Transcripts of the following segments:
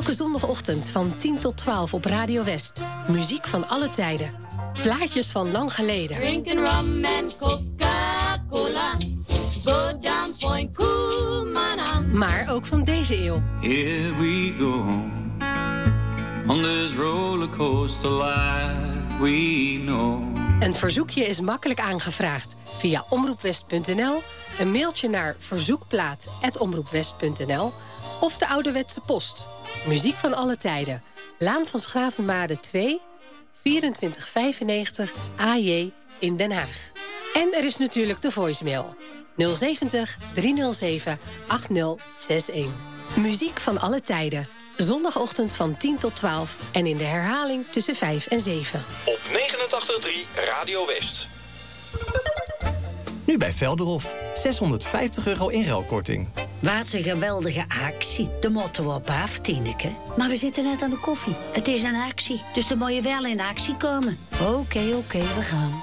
Elke zondagochtend van 10 tot 12 op Radio West. Muziek van alle tijden. Plaatjes van lang geleden. Drinking rum and Coca-Cola. Go down Point Kumana. Maar ook van deze eeuw. Here we go. On this rollercoaster life we know. Een verzoekje is makkelijk aangevraagd via omroepwest.nl, een mailtje naar verzoekplaat@omroepwest.nl of de ouderwetse post. Muziek van alle tijden. Laan van Schravenmade 2, 2495 AJ in Den Haag. En er is natuurlijk de voicemail. 070 307 8061. Muziek van alle tijden. Zondagochtend van 10 tot 12 en in de herhaling tussen 5 en 7. Op 89.3 Radio West. Nu bij Velderhof. €650 inruilkorting. Wat een geweldige actie. De moeten we op af, Tineke. Maar we zitten net aan de koffie. Het is een actie, dus dan moet je wel in actie komen. Oké, we gaan.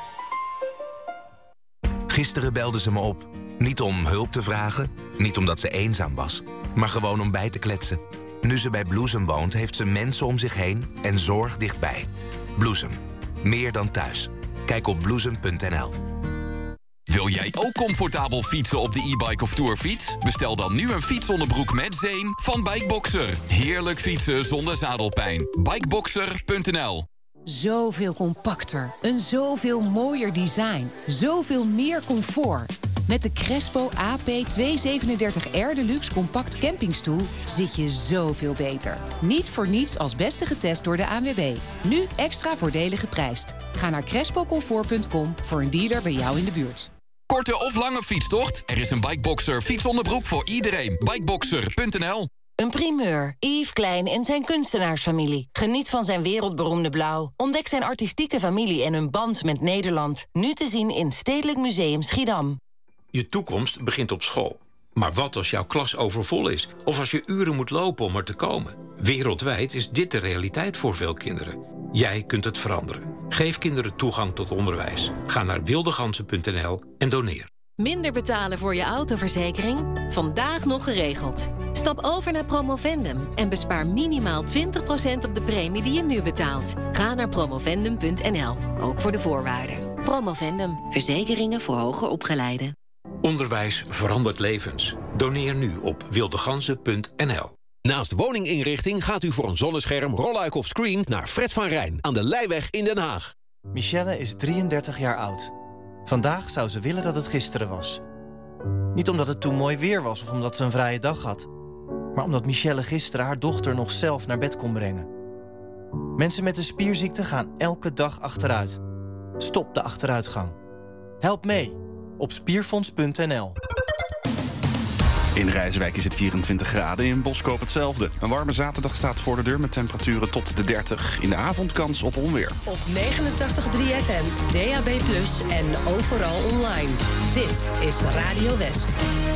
Gisteren belde ze me op. Niet om hulp te vragen, niet omdat ze eenzaam was, maar gewoon om bij te kletsen. Nu ze bij Bloesem woont, heeft ze mensen om zich heen en zorg dichtbij. Bloesem. Meer dan thuis. Kijk op bloesem.nl. Wil jij ook comfortabel fietsen op de e-bike of tourfiets? Bestel dan nu een fietsonderbroek met zeem van Bikeboxer. Heerlijk fietsen zonder zadelpijn. Bikeboxer.nl. Zoveel compacter, een zoveel mooier design, zoveel meer comfort. Met de Crespo AP237R Deluxe Compact Campingstoel zit je zoveel beter. Niet voor niets als beste getest door de ANWB. Nu extra voordelig geprijsd. Ga naar crespocomfort.com voor een dealer bij jou in de buurt. Korte of lange fietstocht? Er is een Bikeboxer fietsonderbroek voor iedereen. Bikeboxer.nl. Een primeur. Yves Klein en zijn kunstenaarsfamilie. Geniet van zijn wereldberoemde blauw. Ontdek zijn artistieke familie en hun band met Nederland. Nu te zien in Stedelijk Museum Schiedam. Je toekomst begint op school. Maar wat als jouw klas overvol is? Of als je uren moet lopen om er te komen? Wereldwijd is dit de realiteit voor veel kinderen. Jij kunt het veranderen. Geef kinderen toegang tot onderwijs. Ga naar wildegansen.nl en doneer. Minder betalen voor je autoverzekering? Vandaag nog geregeld. Stap over naar Promovendum en bespaar minimaal 20% op de premie die je nu betaalt. Ga naar promovendum.nl, ook voor de voorwaarden. Promovendum, verzekeringen voor hoger opgeleiden. Onderwijs verandert levens. Doneer nu op wildegansen.nl. Naast woninginrichting gaat u voor een zonnescherm, rolluik of screen naar Fred van Rijn aan de Leijweg in Den Haag. Michelle is 33 jaar oud. Vandaag zou ze willen dat het gisteren was. Niet omdat het toen mooi weer was of omdat ze een vrije dag had, maar omdat Michelle gisteren haar dochter nog zelf naar bed kon brengen. Mensen met een spierziekte gaan elke dag achteruit. Stop de achteruitgang. Help mee op spierfonds.nl. In Rijswijk is het 24 graden, in Boskoop hetzelfde. Een warme zaterdag staat voor de deur met temperaturen tot de 30. In de avond kans op onweer. Op 89.3 FM, DAB+ en overal online. Dit is Radio West.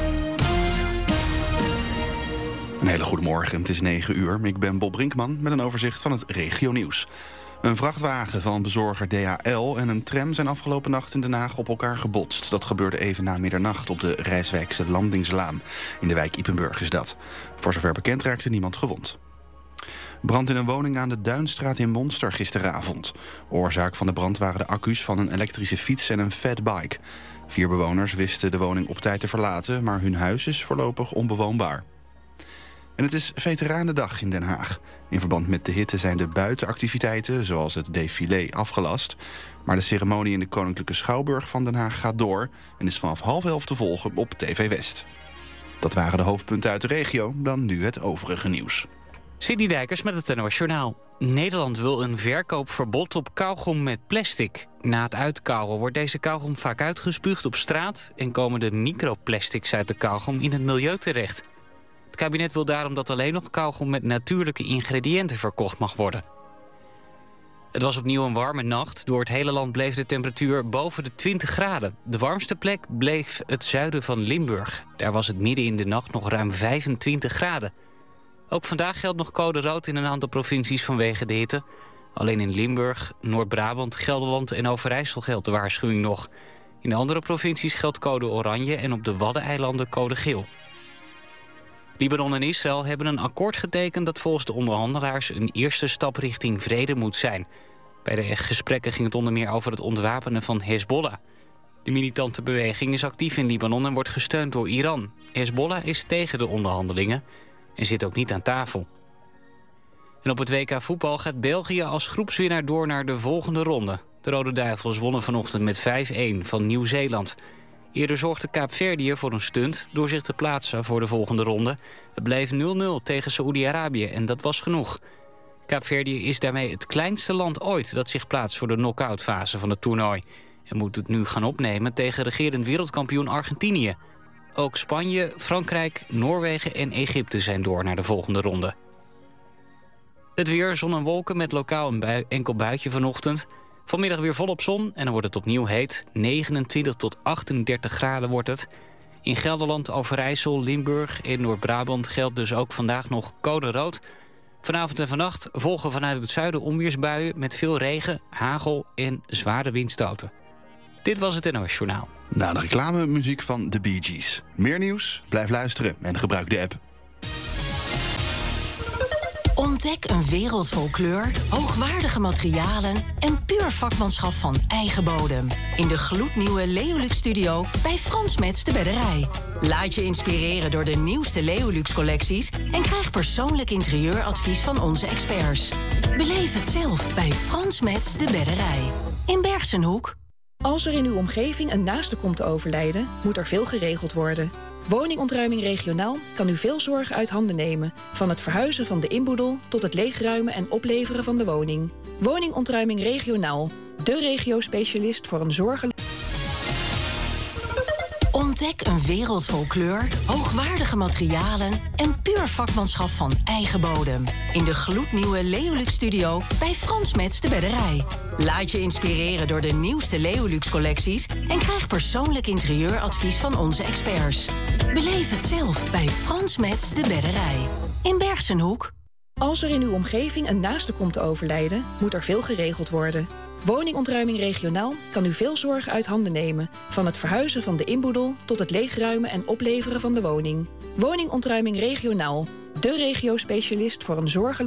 Een hele goede morgen, het is 9 uur. Ik ben Bob Brinkman met een overzicht van het regionieuws. Een vrachtwagen van bezorger DHL en een tram zijn afgelopen nacht in Den Haag op elkaar gebotst. Dat gebeurde even na middernacht op de Rijswijkse Landingslaan. In de wijk Ypenburg is dat. Voor zover bekend raakte niemand gewond. Brand in een woning aan de Duinstraat in Monster gisteravond. Oorzaak van de brand waren de accu's van een elektrische fiets en een fatbike. 4 bewoners wisten de woning op tijd te verlaten, maar hun huis is voorlopig onbewoonbaar. En het is Veteranendag in Den Haag. In verband met de hitte zijn de buitenactiviteiten, zoals het défilé, afgelast. Maar de ceremonie in de Koninklijke Schouwburg van Den Haag gaat door en is vanaf 10:30 te volgen op TV West. Dat waren de hoofdpunten uit de regio, dan nu het overige nieuws. Sidney Dijkers met het NOS Journaal. Nederland wil een verkoopverbod op kauwgom met plastic. Na het uitkauwen wordt deze kauwgom vaak uitgespuugd op straat en komen de microplastics uit de kauwgom in het milieu terecht. Het kabinet wil daarom dat alleen nog kauwgom met natuurlijke ingrediënten verkocht mag worden. Het was opnieuw een warme nacht. Door het hele land bleef de temperatuur boven de 20 graden. De warmste plek bleef het zuiden van Limburg. Daar was het midden in de nacht nog ruim 25 graden. Ook vandaag geldt nog code rood in een aantal provincies vanwege de hitte. Alleen in Limburg, Noord-Brabant, Gelderland en Overijssel geldt de waarschuwing nog. In de andere provincies geldt code oranje en op de Waddeneilanden code geel. Libanon en Israël hebben een akkoord getekend dat volgens de onderhandelaars een eerste stap richting vrede moet zijn. Bij de gesprekken ging het onder meer over het ontwapenen van Hezbollah. De militante beweging is actief in Libanon en wordt gesteund door Iran. Hezbollah is tegen de onderhandelingen en zit ook niet aan tafel. En op het WK voetbal gaat België als groepswinnaar door naar de volgende ronde. De Rode Duivels wonnen vanochtend met 5-1 van Nieuw-Zeeland. Eerder zorgde Kaapverdië voor een stunt door zich te plaatsen voor de volgende ronde. Het bleef 0-0 tegen Saoedi-Arabië en dat was genoeg. Kaapverdië is daarmee het kleinste land ooit dat zich plaatst voor de knock-out fase van het toernooi. En moet het nu gaan opnemen tegen regerend wereldkampioen Argentinië. Ook Spanje, Frankrijk, Noorwegen en Egypte zijn door naar de volgende ronde. Het weer, zon en wolken met lokaal een enkel buitje vanochtend. Vanmiddag weer volop zon en dan wordt het opnieuw heet. 29 tot 38 graden wordt het. In Gelderland, Overijssel, Limburg en Noord-Brabant geldt dus ook vandaag nog code rood. Vanavond en vannacht volgen vanuit het zuiden onweersbuien met veel regen, hagel en zware windstoten. Dit was het NOS Journaal. Na de reclame muziek van de Bee Gees. Meer nieuws? Blijf luisteren en gebruik de app. Ontdek een wereld vol kleur, hoogwaardige materialen en puur vakmanschap van eigen bodem. In de gloednieuwe Leolux Studio bij Frans Metz de Bedderij. Laat je inspireren door de nieuwste Leolux collecties en krijg persoonlijk interieuradvies van onze experts. Beleef het zelf bij Frans Metz de Bedderij. In Bergsenhoek. Als er in uw omgeving een naaste komt te overlijden, moet er veel geregeld worden. Woningontruiming regionaal kan u veel zorgen uit handen nemen. Van het verhuizen van de inboedel tot het leegruimen en opleveren van de woning. Woningontruiming regionaal. De regio-specialist voor een zorgelijke... Ontdek een wereld vol kleur, hoogwaardige materialen en puur vakmanschap van eigen bodem. In de gloednieuwe Leolux Studio bij Frans Metz de Bedderij. Laat je inspireren door de nieuwste Leolux collecties en krijg persoonlijk interieuradvies van onze experts. Beleef het zelf bij Frans Metz de Bedderij. In Bergsenhoek. Als er in uw omgeving een naaste komt te overlijden, moet er veel geregeld worden. Woningontruiming regionaal kan u veel zorgen uit handen nemen. Van het verhuizen van de inboedel tot het leegruimen en opleveren van de woning. Woningontruiming regionaal. De regio-specialist voor een zorgeloze...